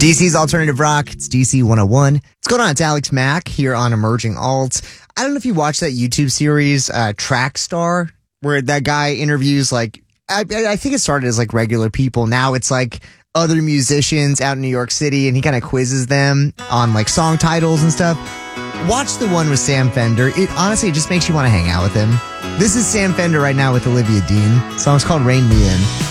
DC's Alternative Rock. It's DC 101. What's going on? It's Alex Mack here on Emerging Alts. I don't know if you watched that YouTube series, Trackstar, where that guy interviews, like, I think it started as like regular people. Now it's like other musicians out in New York City, and he kind of quizzes them on like song titles and stuff. Watch the one with Sam Fender. It honestly just makes you want to hang out with him. This is Sam Fender right now with Olivia Dean. The song's called Rain Me In.